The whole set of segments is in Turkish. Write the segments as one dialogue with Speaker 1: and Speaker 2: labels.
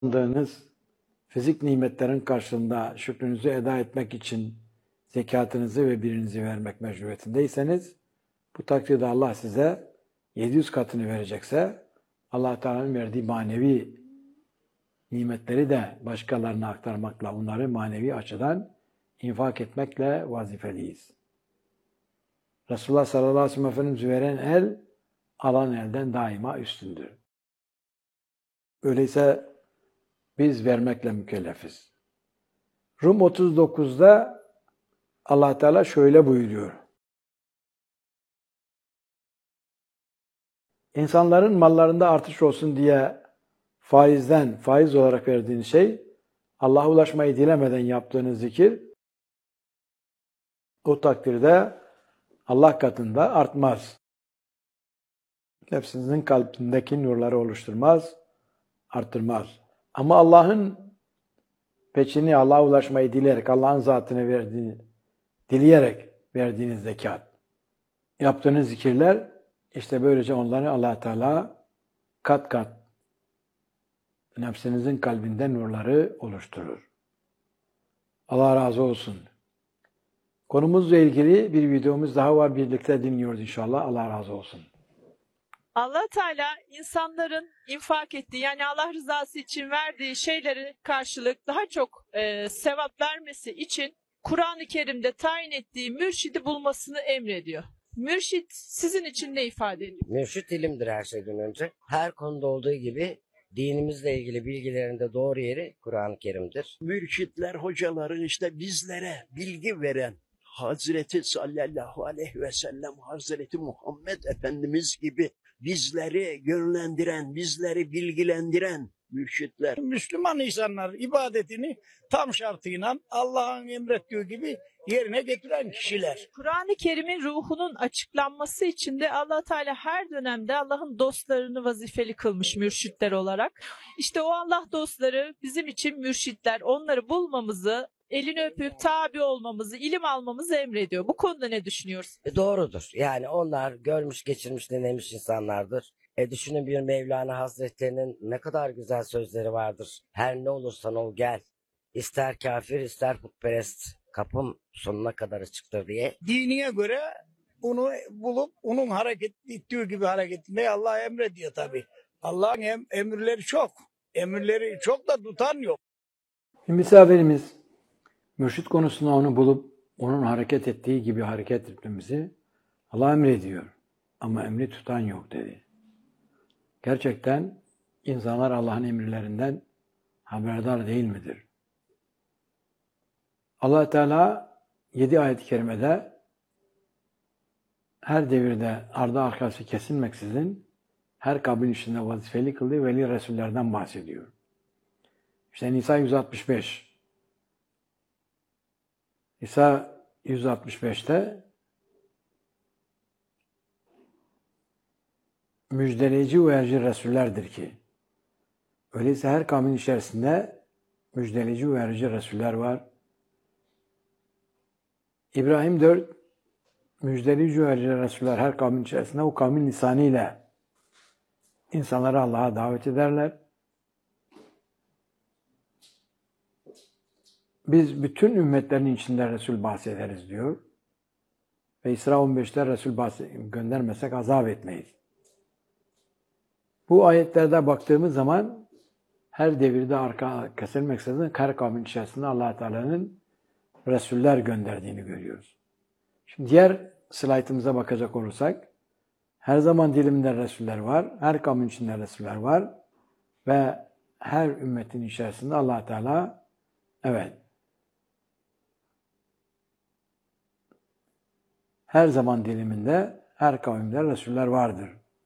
Speaker 1: kazandığınız fizik nimetlerin karşılığında şükrünüzü eda etmek için zekatınızı ve birinizi vermek mecburiyetindeyseniz, bu takdirde Allah size 700 katını verecekse, Allah Teala'nın verdiği manevi nimetleri de başkalarına aktarmakla, onları manevi açıdan infak etmekle vazifeliyiz. Resulullah sallallahu aleyhi ve sellem Efendimiz veren el, alan elden daima üstündür. Öyleyse biz vermekle mükellefiz. Rum 39'da Allah Teala şöyle buyuruyor. İnsanların mallarında artış olsun diye faiz olarak verdiğiniz şey, Allah'a ulaşmayı dilemeden yaptığınız zikir, o takdirde Allah katında artmaz. Nefsinizin kalbindeki nurları oluşturmaz, arttırmaz. Ama Allah'ın peçini, Allah'a ulaşmayı dileyerek, Allah'ın zatını dileyerek verdiğiniz zekat, yaptığınız zikirler, işte böylece onları Allah Teala kat kat nefsinizin kalbinde nurları oluşturur. Allah razı olsun. Konumuzla ilgili bir videomuz daha var. Birlikte dinliyoruz inşallah. Allah razı olsun.
Speaker 2: Allah Teala insanların infak ettiği, yani Allah rızası için verdiği şeyleri karşılık daha çok sevap vermesi için Kur'an-ı Kerim'de tayin ettiği mürşidi bulmasını emrediyor. Mürşid sizin için ne ifade ediyor?
Speaker 3: Mürşid ilimdir her şeyden önce. Her konuda olduğu gibi dinimizle ilgili bilgilerinde doğru yeri Kur'an-ı Kerim'dir.
Speaker 4: Mürşitler, hocaların işte bizlere bilgi veren Hazreti sallallahu aleyhi ve sellem, Hazreti Muhammed Efendimiz gibi bizleri yönlendiren, bizleri bilgilendiren mürşitler.
Speaker 5: Müslüman insanlar ibadetini tam şartıyla Allah'ın emrettiği gibi yerine getiren kişiler.
Speaker 2: Kur'an-ı Kerim'in ruhunun açıklanması için de Allah Teala her dönemde Allah'ın dostlarını vazifeli kılmış mürşitler olarak. İşte o Allah dostları bizim için mürşitler. Onları bulmamızı, elini öpüp tabi olmamızı, ilim almamızı emrediyor. Bu konuda ne düşünüyorsun?
Speaker 3: Doğrudur. Yani onlar görmüş, geçirmiş, denemiş insanlardır. Düşünün bir Mevlana Hazretleri'nin ne kadar güzel sözleri vardır. Her ne olursan ol gel. İster kafir, ister putperest. Kapım sonuna kadar açıktır diye.
Speaker 5: Dinine göre onu bulup onun hareket ettiği gibi hareket etmeyi Allah emrediyor tabii. Allah'ın emirleri çok. Emirleri çok da tutan yok.
Speaker 1: Misafirimiz mürşit konusunda onu bulup onun hareket ettiği gibi hareket etmemizi Allah emrediyor. Ama emri tutan yok dedi. Gerçekten insanlar Allah'ın emirlerinden haberdar değil midir? Allah Teala 7 ayet-i kerimede her devirde ardı arkası kesilmeksizin her kabrin içinde vazifeli kıldığı veli Resullerden bahsediyor. İşte Nisa 165. Nisa 165'te müjdeleyici uyarıcı Resullerdir ki, öyleyse her kavmin içerisinde müjdeleyici uyarıcı Resuller var. İbrahim 4, müjdeleyici uyarıcı Resuller her kavmin içerisinde o kavmin lisanıyla insanları Allah'a davet ederler. Biz bütün ümmetlerin içinde Resul bahsederiz diyor. Ve İsra 15'te Resul göndermesek azap etmeyiz. Bu ayetlerde baktığımız zaman her devirde arka kesilmeksizin her kavmin içerisinde Allah Teala'nın Resuller gönderdiğini görüyoruz. Şimdi diğer slaytımıza bakacak olursak her zaman diliminde Resuller var, her kavmin içinde Resuller var ve her ümmetin içerisinde Allah Teala her zaman diliminde her kavimde Resuller vardır.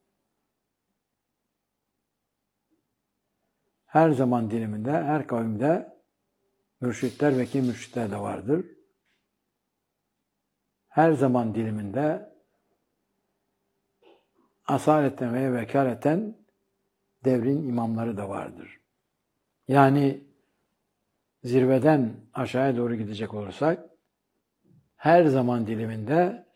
Speaker 1: Her zaman diliminde, her kavimde mürşitler ve mürşitler de vardır. Her zaman diliminde asaleten ve vekaleten devrin imamları da vardır. Yani zirveden aşağıya doğru gidecek olursak, her zaman diliminde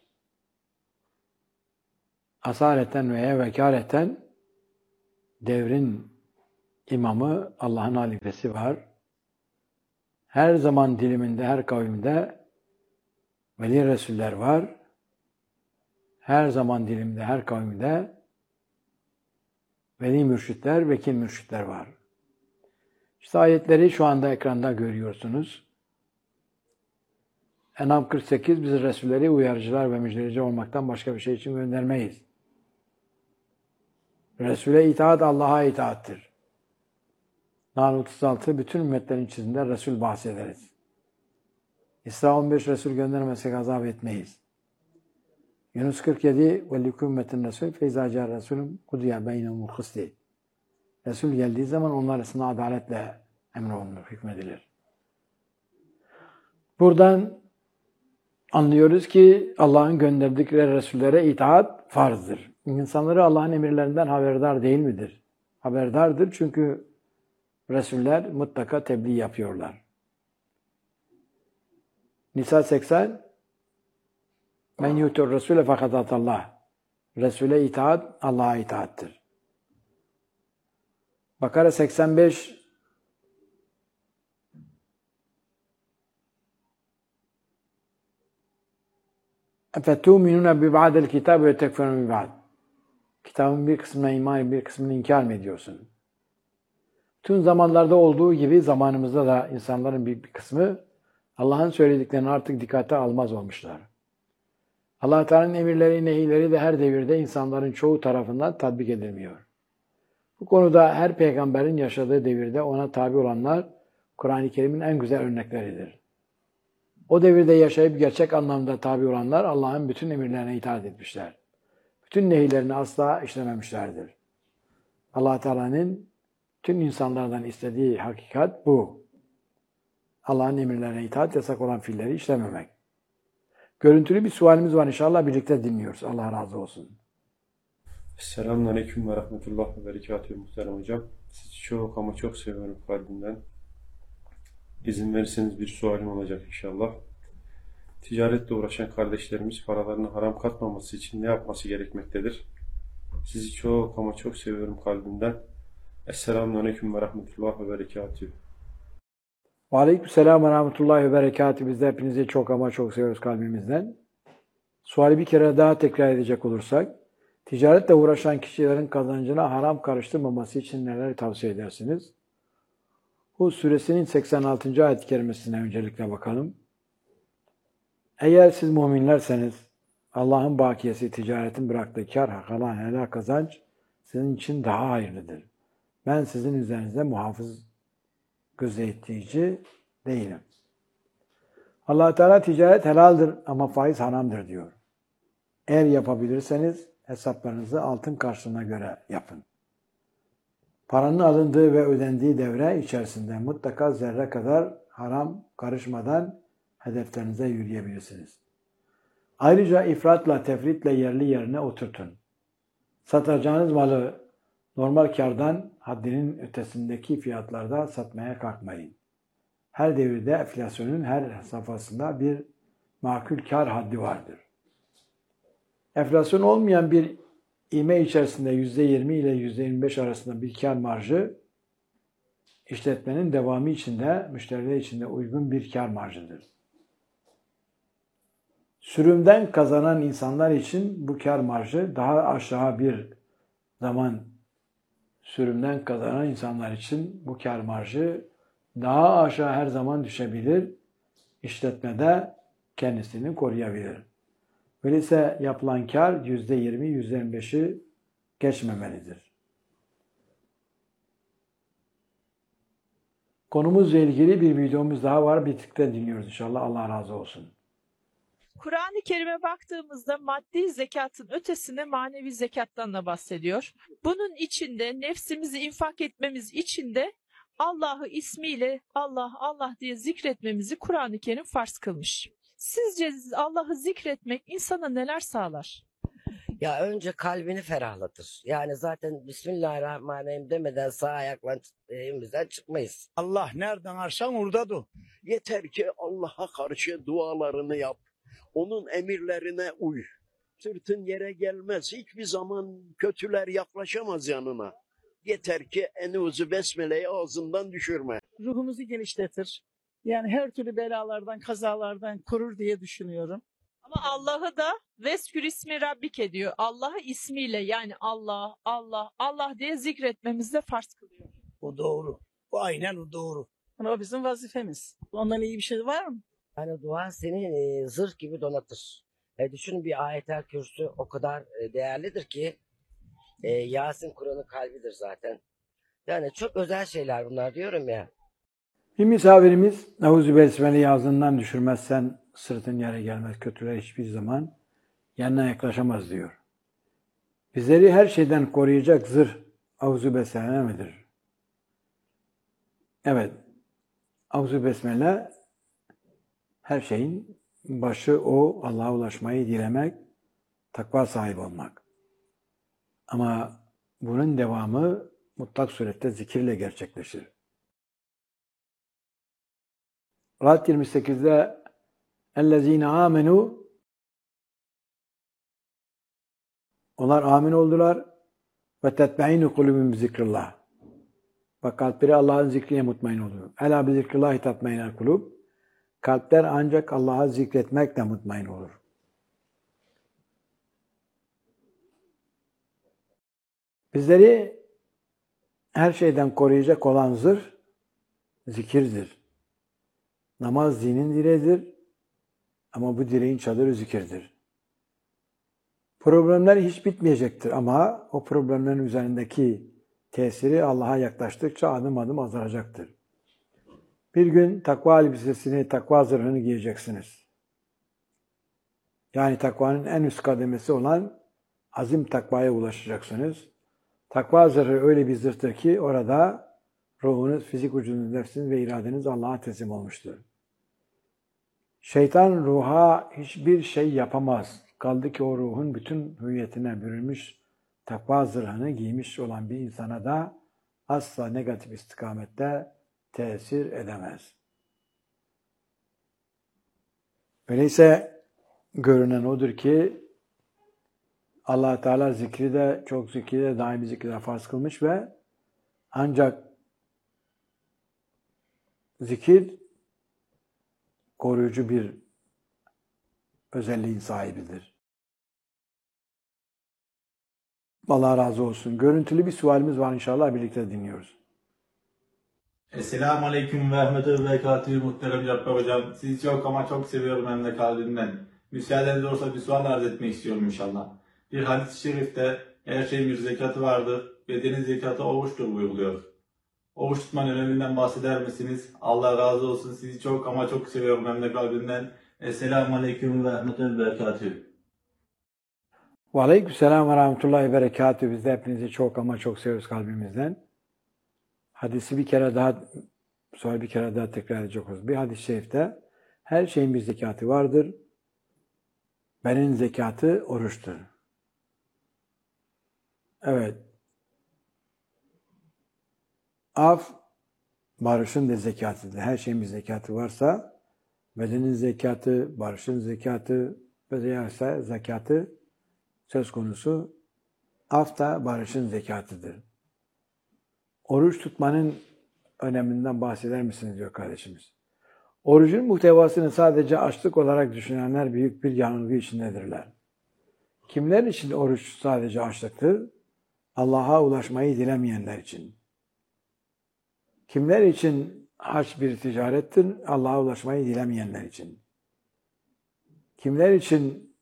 Speaker 1: asaleten veya vekaleten devrin imamı, Allah'ın halifesi var. Her zaman diliminde, her kavimde veli resuller var. Her zaman dilimde, her kavimde veli mürşitler, vekil mürşitler var. İşte ayetleri şu anda ekranda görüyorsunuz. En'am 48, biz Resulleri uyarıcılar ve müjdeleyici olmaktan başka bir şey için göndermeyiz. Resul'e itaat Allah'a itaattir. Nahl 36, bütün ümmetlerin içinde Resul bahsederiz. İsra 15, Resul göndermesek azap etmeyiz. Yunus 47, وَلِكُمْ مَتِنْ رَسُولِ فَاِذَا جَاءَ رَسُولٌ قُضِيَ بَيْنَهُمُ الْقِسْطِ Resul geldiği zaman onlar arasında adaletle emrolunur, hükmedilir. Buradan anlıyoruz ki Allah'ın gönderdikleri Resullere itaat farzdır. İnsanları Allah'ın emirlerinden haberdar değil midir? Haberdardır çünkü Resuller mutlaka tebliğ yapıyorlar. Nisa 80 Men yutur Resul'e fakat atallah. Resul'e itaat Allah'a itaattir. Bakara 85 اَفَتُؤْمِنُونَ بِبَعْدِ الْكِتَابِ وَتَكْفُرُونَ بِبَعْدِ Kitabın bir kısmına iman, bir kısmını inkar mı ediyorsun? Tüm zamanlarda olduğu gibi zamanımızda da insanların bir kısmı Allah'ın söylediklerini artık dikkate almaz olmuşlar. Allah Teala'nın emirleri, nehirleri de her devirde insanların çoğu tarafından tatbik edilmiyor. Bu konuda her peygamberin yaşadığı devirde ona tabi olanlar Kur'an-ı Kerim'in en güzel örnekleridir. O devirde yaşayıp gerçek anlamda tabi olanlar Allah'ın bütün emirlerine itaat etmişler. Bütün nehirlerini asla işlememişlerdir. Allah Teala'nın tüm insanlardan istediği hakikat bu. Allah'ın emirlerine itaat, yasak olan fiilleri işlememek. Görüntülü bir sualimiz var inşallah birlikte dinliyoruz. Allah razı olsun.
Speaker 6: Selamünaleyküm ve rahmetullah ve berekatühü muhterem hocam. Sizi çok ama çok seviyorum kalbimden. İzin verirseniz bir sualim olacak inşallah. Ticaretle uğraşan kardeşlerimiz paralarını haram katmaması için ne yapması gerekmektedir? Sizi çok ama çok seviyorum kalbimden. Selamünaleyküm ve rahmetullah ve berekatühü.
Speaker 1: Aleykümselam ve rahmetullahi ve berekatü. Biz de hepinizi çok ama çok seviyoruz kalbimizden. Suali bir kere daha tekrar edecek olursak, ticaretle uğraşan kişilerin kazancına haram karıştırmaması için neler tavsiye edersiniz? Hud suresinin 86. ayet-i kerimesine öncelikle bakalım. Eğer siz müminlerseniz, Allah'ın bakiyesi ticaretin bıraktığı kar, kalan helal kazanç sizin için daha hayırlıdır. Ben sizin üzerinizde muhafız, gözetleyici değilim. Allah Teala ticaret helaldir ama faiz haramdır diyor. Eğer yapabilirseniz hesaplarınızı altın karşılığına göre yapın. Paranın alındığı ve ödendiği devre içerisinde mutlaka zerre kadar haram karışmadan hedeflerinize yürüyebilirsiniz. Ayrıca ifratla, tefritle yerli yerine oturtun. Satacağınız malı normal kardan haddinin ötesindeki fiyatlarda satmaya kalkmayın. Her devirde enflasyonun her safhasında bir makul kar haddi vardır. Enflasyon olmayan bir ivme içerisinde %20 ile %25 arasında bir kar marjı, işletmenin devamı içinde, müşteriler içinde uygun bir kar marjıdır. Sürümden kazanan insanlar için bu kar marjı daha aşağı bir zaman, sürümden kazanan insanlar için bu kar marjı daha aşağı her zaman düşebilir, işletmede kendisini koruyabilir. Öyleyse yapılan kar %20, %25'i geçmemelidir. Konumuzla ilgili bir videomuz daha var. Birlikte dinliyoruz inşallah. Allah razı olsun.
Speaker 2: Kur'an-ı Kerim'e baktığımızda maddi zekatın ötesine manevi zekattan da bahsediyor. Bunun içinde nefsimizi infak etmemiz için de Allah'ı ismiyle Allah Allah diye zikretmemizi Kur'an-ı Kerim farz kılmış. Sizce Allah'ı zikretmek insana neler sağlar?
Speaker 3: Ya önce kalbini ferahlatır. Yani zaten Bismillahirrahmanirrahim demeden sağ ayakla evimizden çıkmayız.
Speaker 5: Allah nereden arsan oradadır.
Speaker 4: Yeter ki Allah'a karşı dualarını yap. Onun emirlerine uy. Sırtın yere gelmez. Hiçbir zaman kötüler yaklaşamaz yanına. Yeter ki Eûzü Besmele'yi ağzından düşürme.
Speaker 7: Ruhumuzu genişletir. Yani her türlü belalardan, kazalardan korur diye düşünüyorum.
Speaker 2: Ama Allah'ı da veskür ismi Rabbik ediyor. Allah'ı ismiyle yani Allah, Allah, Allah diye zikretmemiz de farz kılıyor.
Speaker 5: O doğru. O aynen o doğru.
Speaker 7: Yani o bizim vazifemiz. Ondan iyi bir şey var mı?
Speaker 3: Yani dua seni zırh gibi donatır. Düşünün bir ayetel kürsü o kadar değerlidir ki Yasin Kur'an'ın kalbidir zaten. Yani çok özel şeyler bunlar diyorum ya.
Speaker 1: Bir misafirimiz Eûzü Besmele'yi ağzından düşürmezsen sırtın yere gelmez. Kötüler hiçbir zaman yanına yaklaşamaz diyor. Bizleri her şeyden koruyacak zırh Eûzü Besmele midir? Evet. Eûzü Besmele her şeyin başı o. Allah'a ulaşmayı dilemek, takva sahibi olmak. Ama bunun devamı mutlak surette zikirle gerçekleşir. Ra'd 28'de اَلَّذ۪ينَ آمَنُوا Onlar amin oldular ve tetbe'inu kulubum zikrullah. Ve kalpleri Allah'ın zikriyle mutmain oluyor. Ela bi zikrillahi tatmainel kulub. Kalpler ancak Allah'ı zikretmekle mutmain olur. Bizleri her şeyden koruyacak olan zırh zikirdir. Namaz dinin direğidir ama bu direğin çadırı zikirdir. Problemler hiç bitmeyecektir ama o problemlerin üzerindeki tesiri Allah'a yaklaştıkça adım adım azalacaktır. Bir gün takva elbisesini, takva zırhını giyeceksiniz. Yani takvanın en üst kademesi olan azim takvaya ulaşacaksınız. Takva zırhı öyle bir zırhtır ki orada ruhunuz, fizik vücudunuz, nefsiniz ve iradeniz Allah'a teslim olmuştur. Şeytan ruha hiçbir şey yapamaz. Kaldı ki o ruhun bütün hüviyetine bürünmüş takva zırhını giymiş olan bir insana da asla negatif istikamette tesir edemez. Öyleyse görünen odur ki Allah Teala zikri de çok zikri de daimi zikri de farz kılmış ve ancak zikir koruyucu bir özelliğin sahibidir. Allah razı olsun. Görüntülü bir sualimiz var inşallah birlikte dinliyoruz.
Speaker 8: Esselamu Aleyküm ve Rahmetü ve Berekatühü muhterem Cabbar Hocam. Sizi çok ama çok seviyorum hem de kalbimden. Müsaadeniz olursa bir sual arz etmek istiyorum inşallah. Bir hadis-i şerifte her şeyin bir zekatı vardır. Bedenin zekatı oruçtur buyuruluyor. Oruç tutmanın öneminden bahseder misiniz? Allah razı olsun. Sizi çok ama çok seviyorum hem de kalbimden. Esselamu Aleyküm ve Rahmetü ve Berekatühü.
Speaker 1: Ve aleykümselam ve rahmetullahi ve berekatühü. Biz de hepinizi çok ama çok seviyoruz kalbimizden. Hadisi bir kere daha tekrar edecek oluruz. Bir hadis-i şerifte her şeyin bir zekatı vardır. Benim zekatı oruçtur. Evet. Af, barışın da zekatıdır. Her şeyin bir zekatı varsa bedenin zekatı, barışın zekatı ve diğerse zekatı söz konusu. Af da barışın zekatıdır. Oruç tutmanın öneminden bahseder misiniz diyor kardeşimiz. Orucun muhtevasını sadece açlık olarak düşünenler büyük bir yanılgı içindedirler. Kimler için oruç sadece açlıktır? Allah'a ulaşmayı dilemeyenler için. Kimler için hac bir ticarettir? Allah'a ulaşmayı dilemeyenler için. Kimler için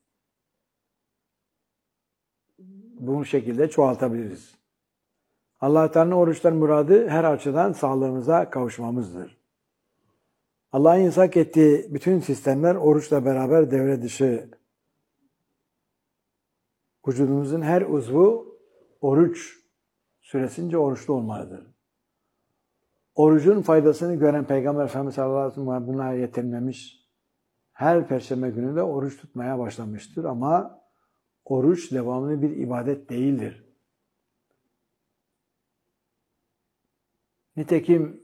Speaker 1: bu şekilde çoğaltabiliriz? Allah Teala'nın oruçtan muradı her açıdan sağlığımıza kavuşmamızdır. Allah'ın insak ettiği bütün sistemler oruçla beraber devre dışı. Vücudumuzun her uzvu oruç süresince oruçlu olmalıdır. Orucun faydasını gören Peygamber Efendimiz sallallahu aleyhi ve sellem buna yetinmemiş. Her perşembe günü de oruç tutmaya başlamıştır ama oruç devamlı bir ibadet değildir. Nitekim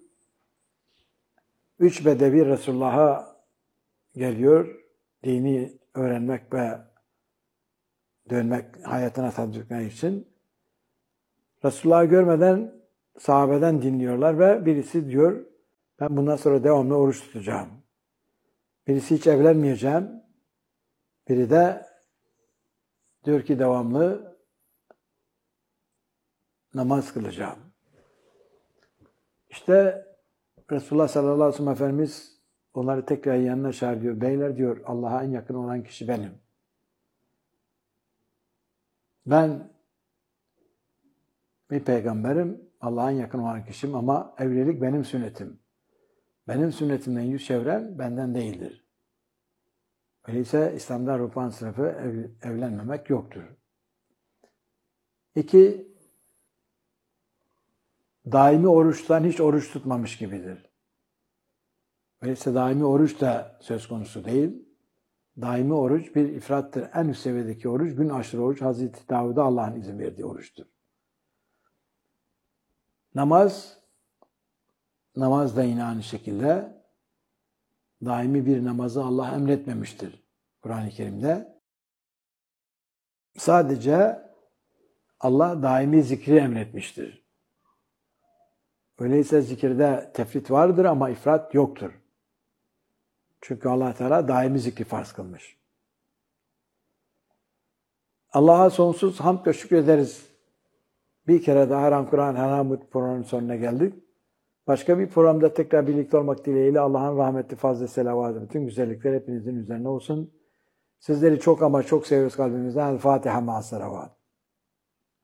Speaker 1: 3 bedevi Resulullah'a geliyor, dini öğrenmek ve dönmek, hayatına tatbik etmek için. Resulullah'ı görmeden sahabeden dinliyorlar ve birisi diyor ben bundan sonra devamlı oruç tutacağım. Birisi hiç evlenmeyeceğim. Biri de diyor ki devamlı namaz kılacağım. İşte Resulullah sallallahu aleyhi ve sellem Efendimiz onları tekrar yanına çağırıyor. Beyler diyor Allah'a en yakın olan kişi benim. Ben bir peygamberim, Allah'a en yakın olan kişiyim ama evlilik benim sünnetim. Benim sünnetimden yüz çeviren benden değildir. Öyleyse İslam'da ruhban sınıfı evlenmemek yoktur. 2. Daimi oruçtan hiç oruç tutmamış gibidir. Öyleyse daimi oruç da söz konusu değil. Daimi oruç bir ifrattır. En üst seviyedeki oruç, gün aşırı oruç, Hazreti Davud'a Allah'ın izin verdiği oruçtur. Namaz da yine aynı şekilde daimi bir namazı Allah emretmemiştir Kur'an-ı Kerim'de. Sadece Allah daimi zikri emretmiştir. Öyleyse zikirde tefrit vardır ama ifrat yoktur. Çünkü Allah Teala daimi zikri farz kılmış. Allah'a sonsuz hamd ve şükrederiz. Bir kere daha Haram Kur'an Haram programının sonuna geldik. Başka bir programda tekrar birlikte olmak dileğiyle Allah'ın rahmetli fazla selavatı, bütün güzellikler hepinizin üzerine olsun. Sizleri çok ama çok seviyoruz kalbimizden. El Fatiha ma'as salavat.